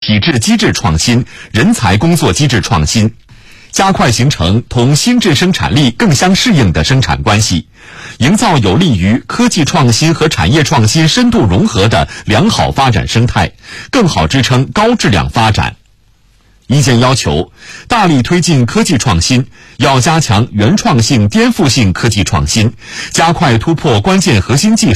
体制机制创新、人才工作机制创新，加快形成同新质生产力更相适应的生产关系，营造有利于科技创新和产业创新深度融合的良好发展生态，更好支撑高质量发展。意见要求，大力推进科技创新，要加强原创性、颠覆性科技创新，加快突破关键核心技